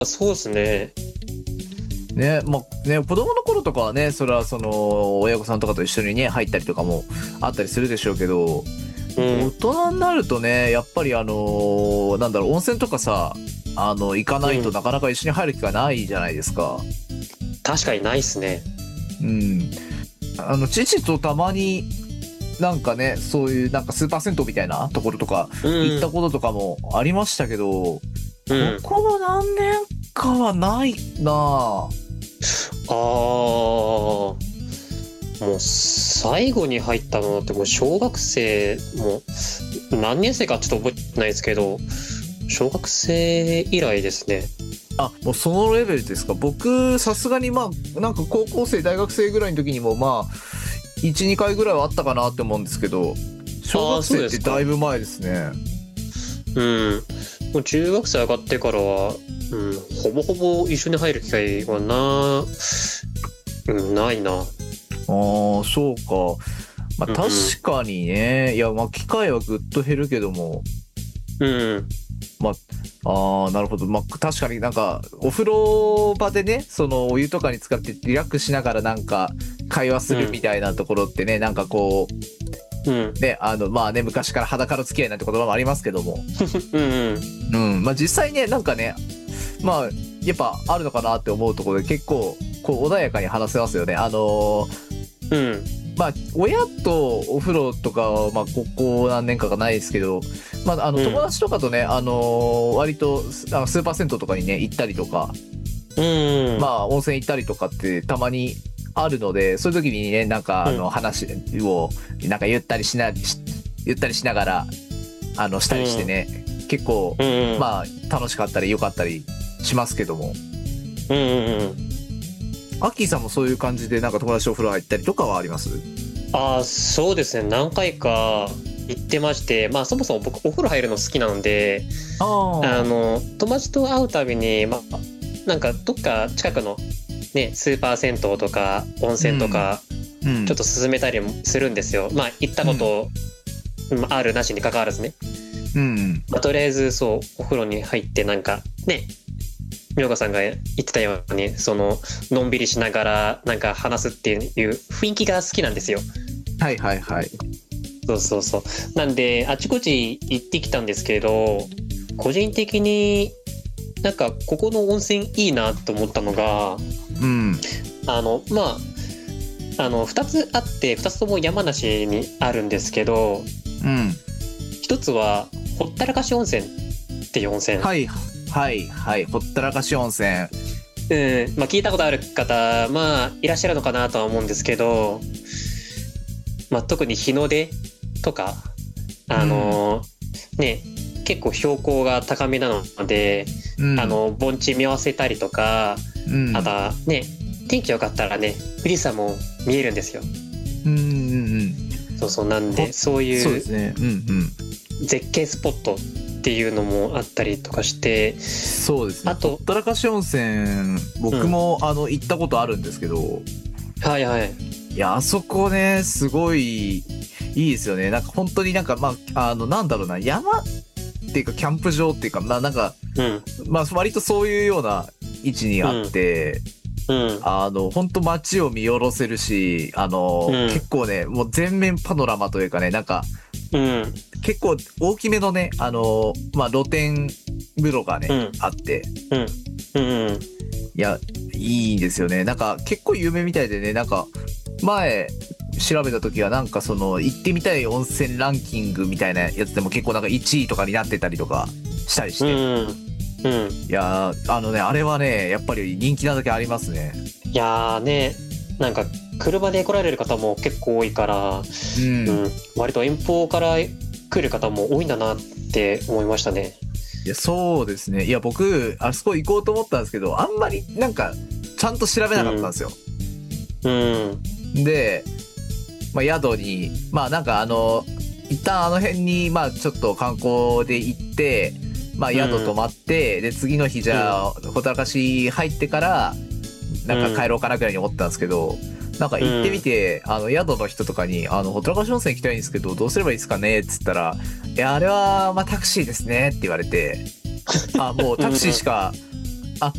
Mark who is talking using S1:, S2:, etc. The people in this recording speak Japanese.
S1: そうですね。
S2: ね、まあ、ね、子供の頃とかはね、それはその、親御さんとかと一緒にね、入ったりとかもあったりするでしょうけど、
S1: うん。
S2: 大人になるとね、やっぱりなんだろう、温泉とかさ、行かないと
S1: うん。
S2: なかなか一緒に入る機会ないじゃないですか。
S1: 確かにないっすね。
S2: うん。父とたまになんかね、そういうなんかスーパー銭湯みたいなところとか
S1: う
S2: 行った
S1: ん。
S2: こととかもありましたけど、
S1: うん。
S2: ここ何年かはないなぁ。
S1: ああ、もう最後に入ったのってもう小学生、もう何年生かちょっと覚えてないですけど、小学生以来ですね。
S2: あ、もうそのレベルですか。僕、さすがにまあ、なんか高校生、大学生ぐらいの時にもまあ、1、2回ぐらいはあったかなって思うんですけど、小
S1: ああ、
S2: 学生って
S1: そうですか。
S2: だいぶ前ですね。
S1: うん。もう中学生上がってからは、うん、ほぼほぼ一緒に入る機会はないな。
S2: ああ、そうか。まあ
S1: うん。
S2: 確かにね、いや、まあ機会はぐっと減るけども、
S1: うん。
S2: まあ、なるほど。まあ確かになんか、お風呂場でね、そのお湯とかに使ってリラックスしながらなんか会話するみ
S1: うん。
S2: たいなところってね、なんかこ
S1: うん。
S2: う、ね、まあね、昔から裸の付き合いなんて言葉もありますけども、
S1: うん。
S2: うん、まあ実際ね、なんかね、まあ、やっぱあるのかなって思うところで結構、こう穏やかに話せますよね。
S1: うん。
S2: まあ、親とお風呂とかは、まあ、ここ何年かがないですけど、まあ、
S1: うん。
S2: 友達とかとね、割と、スーパー銭湯とかにね、行ったりとか、
S1: うん。
S2: まあ、温泉行ったりとかってたまにあるので、そういう時にね、なんか、
S1: うん。
S2: 話を、なんかゆったりしながら、したりしてね、結構、
S1: うん。
S2: まあ、楽しかったり良かったりしますけども、
S1: うん。うん。
S2: アッキーさんもそういう感じで、なんか友達とお風呂入ったりとかはあります？
S1: ああ、そうですね。何回か行ってまして、まあそもそも僕お風呂入るの好きなので、
S2: ああ、
S1: 友達と会うたびに、まあ、なんかどっか近くのね、スーパー銭湯とか温
S2: うん、
S1: 泉とか、
S2: うん、
S1: ちょっと勧めたりもするんですよ。まあ行った
S2: うん、
S1: ことあるなしに関わらずね。
S2: うん、
S1: まあ、とりあえずそう、お風呂に入ってなんかね、みょうかさんが言ってたように、その、のんびりしながらなんか話すっていう雰囲気が好きなんですよ。
S2: はいはいはい。
S1: そうそうそう。なんで、あちこち行ってきたんですけど、個人的になんかここの温泉いいなと思ったのが、
S2: うん、
S1: ま2つあって、2つとも山梨にあるんですけど、
S2: うん。
S1: 1つはほったらかし温泉っていう温泉。
S2: はい、はい、はい。ほったらかし温泉。
S1: うん、まあ聞いたことある方、まあいらっしゃるのかなとは思うんですけど、まあ特に日の出とか、あ
S2: うん、
S1: のね、結構標高が高めなので、
S2: うん、
S1: 盆地見合わせたりとか、あと
S2: うん、
S1: はね、天気良かったらね、富士山も見えるんですよ。
S2: うん、うん。
S1: そうそう、なん
S2: ほ、
S1: で、そういう
S2: そうですね。うん、うん。
S1: 絶景スポットっていうのもあったりとかして、
S2: そうですね。
S1: あと、
S2: ほったらかし温泉、
S1: うん、
S2: 僕も行ったことあるんですけど、
S1: はいはい、
S2: いや、あそこね、すごいいいですよね。なんか本当になんか、まあ、なんだろうな、山っていうかキャンプ場っていうか、まあなんか、
S1: うん、
S2: まあ割とそういうような位置にあっ
S1: うん、
S2: て、
S1: うん、
S2: 本当街を見下ろせるし、
S1: うん、
S2: 結構ね、もう全面パノラマというかね、なんか、
S1: うん、
S2: 結構大きめのね、まあ露天風呂がね、
S1: うん、
S2: あって、
S1: うん、うん、
S2: いや、いいですよね。なんか結構有名みたいでね、なんか、前、調べた時はなんかその行ってみたい温泉ランキングみたいなやつでも結構なんか1位とかになってたりとかしたりし
S1: う
S2: て。
S1: ん、うん。
S2: いやー、あれはね、やっぱり人気なだけありますね。
S1: いやーね、なんか車で来られる方も結構多いから、
S2: うん。
S1: うん、割と遠方から来る方も多いんだなって思いましたね。
S2: いや、そうですね。いや、僕、あそこ行こうと思ったんですけど、あんまりなんか、ちゃんと調べなかったん
S1: うん、
S2: ですよ。
S1: うん、
S2: で、まあ、宿に、まあなんか一旦あの辺に、まあちょっと観光で行って、まあ
S1: うん、
S2: 宿泊まって、で、次の日じ
S1: うん、
S2: ゃあ、ほったらかし入ってから、なんか帰
S1: うん、
S2: ろうかなぐらいに思ったんですけど、なんか行ってみ
S1: うん。
S2: て、宿の人とかに、ほったらかし温泉行きたいんですけど、どうすればいいですかねっつったら、いや、あれは、まあタクシーですねって言われて、あ、もうタクシーしか